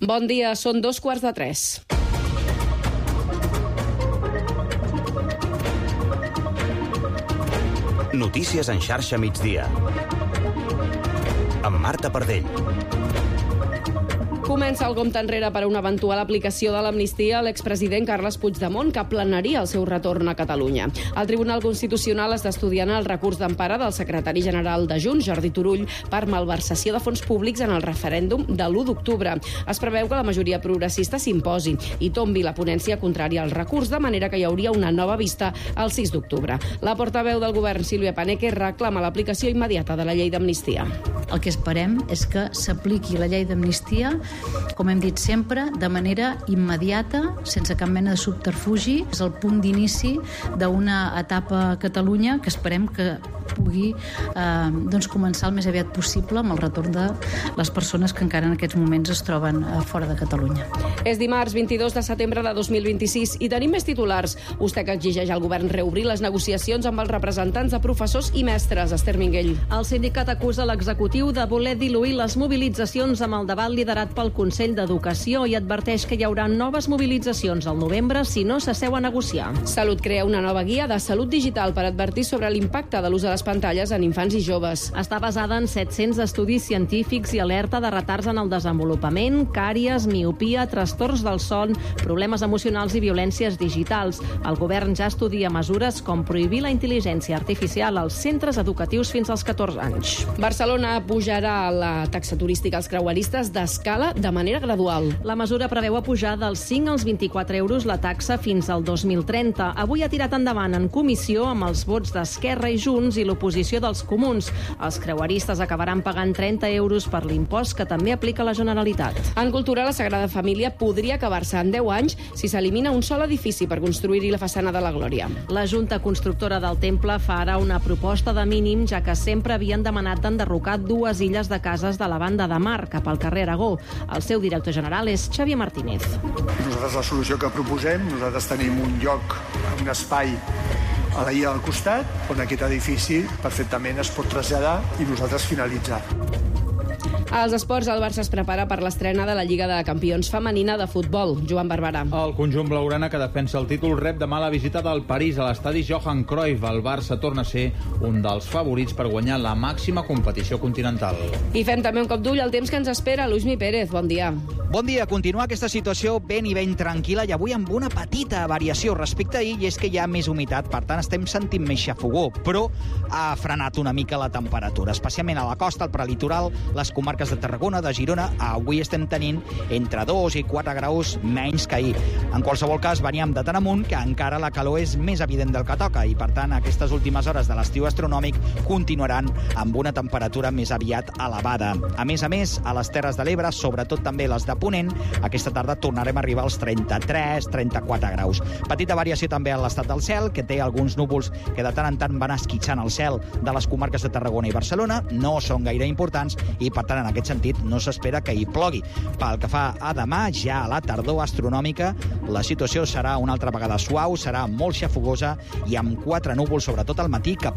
Bon dia, són 2:45. Notícies en xarxa migdia. Amb Marta Pardell. Comença el compte enrere per a una eventual aplicació de l'amnistia a l'expresident Carles Puigdemont, que planaria el seu retorn a Catalunya. El Tribunal Constitucional està estudiant el recurs d'empara del secretari general de Junts, Jordi Turull, per malversació de fons públics en el referèndum de l'1 d'octubre. Es preveu que la majoria progressista s'imposi i tombi la ponència contrària al recurs, de manera que hi hauria una nova vista el 6 d'octubre. La portaveu del govern, Sílvia Paneque, reclama l'aplicació immediata de la llei d'amnistia. El que esperem és que s'apliqui la llei d'amnistia, com hem dit sempre, de manera immediata, sense cap mena de subterfugi. És el punt d'inici d'una etapa a Catalunya que esperem que pugui començar el més aviat possible amb el retorn de les persones que encara en aquests moments es troben fora de Catalunya. És dimarts 22 de setembre de 2026 i tenim més titulars. USTEC exigeix al govern reobrir les negociacions amb els representants de professors i mestres. Esther Minguell. El sindicat acusa l'executiu de voler diluir les mobilitzacions amb el debat liderat pel Consell d'Educació i adverteix que hi haurà noves mobilitzacions al novembre si no s'asseu a negociar. Salut crea una nova guia de salut digital per advertir sobre l'impacte de l'ús de les pantalles en infants i joves. Està basada en 700 estudis científics i alerta de retards en el desenvolupament, càries, miopia, trastorns del son, problemes emocionals i violències digitals. El govern ja estudia mesures com prohibir la intel·ligència artificial als centres educatius fins als 14 anys. Barcelona pujarà la taxa turística als creueristes d'escala de manera gradual. La mesura preveu apujar dels 5 als 24 euros la taxa fins al 2030. Avui ha tirat endavant en comissió amb els vots d'Esquerra i Junts i l'oposició dels Comuns. Els creueristes acabaran pagant 30 euros per l'impost que també aplica la Generalitat. En cultura, la Sagrada Família podria acabar-se en 10 anys si s'elimina un sol edifici per construir-hi la façana de la Glòria. La Junta Constructora del Temple fa ara una proposta de mínim, ja que sempre havien demanat d'enderrocar 2 illes de cases de la banda de mar cap al carrer Aragó. El seu director general és Xavier Martínez. Nosaltres la solució que proposem, nosaltres tenim un lloc, un espai a la illa del costat, on aquest edifici perfectament es pot traslladar i nosaltres finalitzar. Als esports, el Barça es prepara per l'estrena de la Lliga de Campions femenina de futbol. Joan Barberà. El conjunt blaugrana que defensa el títol rep demà la visita del París a l'estadi Johan Cruyff. El Barça torna a ser un dels favorits per guanyar la màxima competició continental. I fem també un cop d'ull al temps que ens espera. Luismi Pérez, bon dia. Bon dia. Continua aquesta situació ben i ben tranquil·la i avui amb una petita variació respecte a ahir, i és que hi ha més humitat, per tant estem sentint més xafogó, però ha frenat una mica la temperatura, especialment a la costa, al prelitoral, les comarques de Tarragona, de Girona. Avui estem tenint entre 2 i 4 graus menys que ahir. En qualsevol cas, veníem de tan amunt que encara la calor és més evident del que toca i, per tant, aquestes últimes hores de l'estiu astronòmic continuaran amb una temperatura més aviat elevada. A més, a les Terres de l'Ebre, sobretot també les de Ponent, aquesta tarda tornarem a arribar als 33-34 graus. Petita variació també en l'estat del cel, que té alguns núvols que de tant en tant van esquitxant el cel de les comarques de Tarragona i Barcelona. No són gaire importants i, per tant, en aquest sentit, no s'espera que hi plogui. Pel que fa a demà, ja a la tardor astronòmica, la situació serà una altra vegada suau, serà molt xafogosa i amb 4 núvols, sobretot al matí, que